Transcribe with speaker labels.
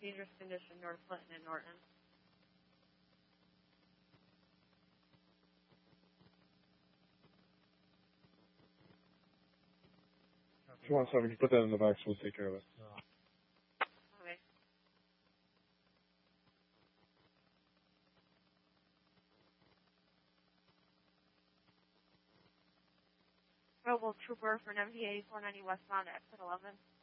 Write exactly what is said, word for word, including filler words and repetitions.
Speaker 1: dangerous condition, North Clinton and Norton.
Speaker 2: If you want something, you put that in the box, we'll take care of it.
Speaker 1: Okay. Mobile Trooper for M V A four ninety westbound, exit eleven.